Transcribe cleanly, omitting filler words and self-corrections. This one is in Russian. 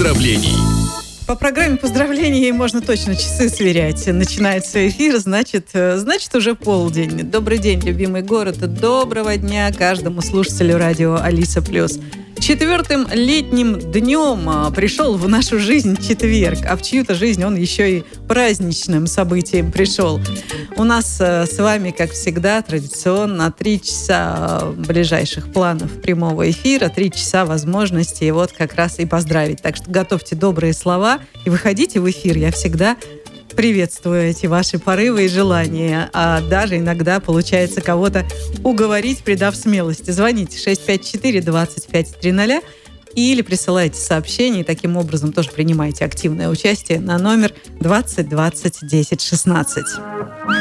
поздравлений. По программе поздравлений можно точно часы сверять. Начинается эфир, значит уже полдень. Добрый день, любимый город. Доброго дня каждому слушателю радио Алиса Плюс. 4-м летним днем пришел в нашу жизнь четверг, а в чью-то жизнь он еще и праздничным событием пришел. У нас с вами, как всегда, традиционно 3 часа ближайших планов прямого эфира, 3 часа возможностей вот как раз и поздравить. Так что готовьте добрые слова и выходите в эфир. Я всегда приветствую эти ваши порывы и желания. А даже иногда получается кого-то уговорить, придав смелости. Звоните 654-2530 или присылайте сообщение. И таким образом тоже принимайте активное участие на номер 20 20 10 16.